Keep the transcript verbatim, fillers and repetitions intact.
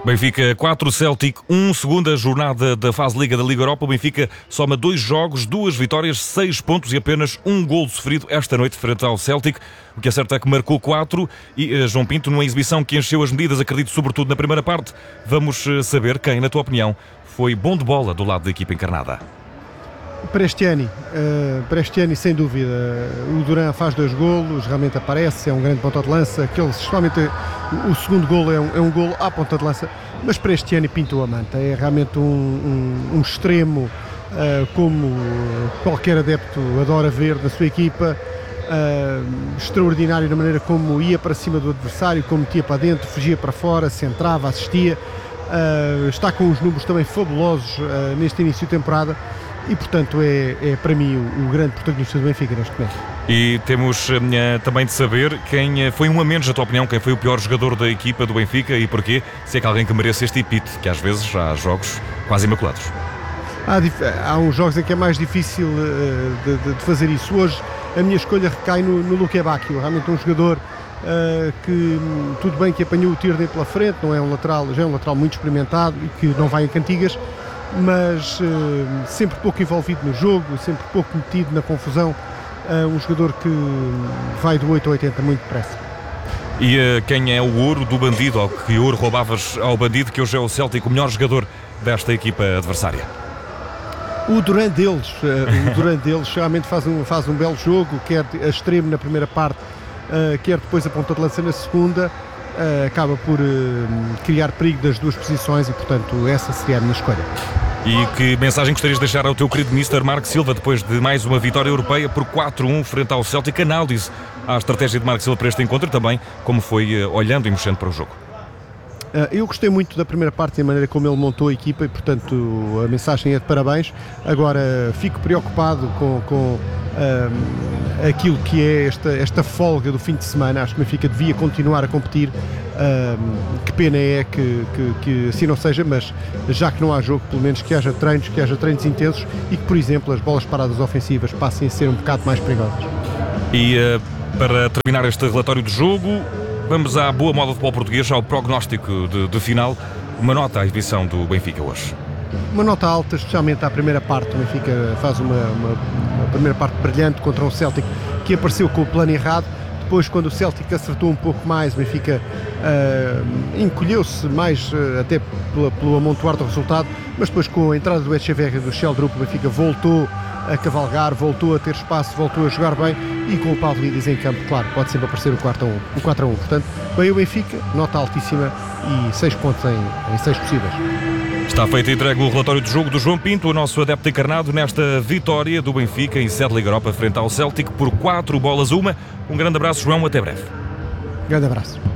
Benfica quatro, Celtic um, segunda jornada da fase Liga da Liga Europa. O Benfica soma dois jogos, duas vitórias, seis pontos e apenas um golo sofrido esta noite frente ao Celtic. O que é certo é que marcou quatro e uh, João Pinto, numa exibição que encheu as medidas, acredito sobretudo na primeira parte. Vamos uh, saber quem, na tua opinião, foi bom de bola do lado da equipa encarnada. Para este ano, uh, para este ano, sem dúvida, o Duran faz dois golos, realmente aparece, é um grande ponta de lança, aquele, especialmente o segundo golo é um, é um golo à ponta de lança, mas para este ano pintou a manta, é realmente um, um, um extremo uh, como qualquer adepto adora ver na sua equipa, uh, extraordinário na maneira como ia para cima do adversário, como metia para dentro, fugia para fora, centrava, assistia, uh, está com os números também fabulosos uh, neste início de temporada. E, portanto, é, é para mim o, o grande protagonista do Benfica neste momento. E temos uh, também de saber quem uh, foi um a menos, na tua opinião, quem foi o pior jogador da equipa do Benfica e porquê, se é que alguém que mereça este epíteto, que às vezes há jogos quase imaculados. Há, há uns jogos em que é mais difícil uh, de, de, de fazer isso. Hoje a minha escolha recai no, no Luque Bacchio, realmente um jogador uh, que, tudo bem que apanhou o Tierney pela frente, não é um lateral, já é um lateral muito experimentado e que não vai em cantigas, mas uh, sempre pouco envolvido no jogo, sempre pouco metido na confusão, uh, um jogador que vai do oito a oitenta muito depressa. E uh, quem é o ouro do bandido, ou que ouro roubavas ao bandido, que hoje é o Celtic, o melhor jogador desta equipa adversária? O Duran deles, uh, o Duran deles realmente faz um, faz um belo jogo, quer a extremo na primeira parte, uh, quer depois a ponta de lança na segunda. Uh, acaba por uh, criar perigo das duas posições e, portanto, essa seria a minha escolha. E que mensagem gostarias de deixar ao teu querido mister Marco Silva depois de mais uma vitória europeia por quatro a um frente ao Celtic? Análise à estratégia de Marco Silva para este encontro e também como foi uh, olhando e mexendo para o jogo. Uh, eu gostei muito da primeira parte e a maneira como ele montou a equipa e, portanto, a mensagem é de parabéns. Agora, fico preocupado com, com uh, aquilo que é esta, esta folga do fim de semana. Acho que o Benfica devia continuar a competir. Uh, que pena é que, que, que assim não seja, mas já que não há jogo, pelo menos que haja treinos, que haja treinos intensos e que, por exemplo, as bolas paradas ofensivas passem a ser um bocado mais perigosas. E uh, para terminar este relatório do jogo, vamos à boa moda do futebol português, ao prognóstico de, de final. Uma nota à exibição do Benfica hoje. Uma nota alta, especialmente à primeira parte. O Benfica faz uma, uma, uma primeira parte brilhante contra um Celtic que apareceu com o plano errado. Depois, quando o Celtic acertou um pouco mais, o Benfica uh, encolheu-se mais, uh, até pela, pelo amontoar do resultado, mas depois, com a entrada do Echeverri e do Sheldrup, o Benfica voltou a cavalgar, voltou a ter espaço, voltou a jogar bem e com o Pavlidis em campo, claro, pode sempre aparecer o quatro a um. Portanto, bem o Benfica, nota altíssima e seis pontos em, em seis possíveis. Está feito e entregue o relatório do jogo do João Pinto, o nosso adepto encarnado, nesta vitória do Benfica em sede Liga Europa frente ao Celtic por quatro bolas a uma. Um grande abraço, João, até breve. Grande abraço.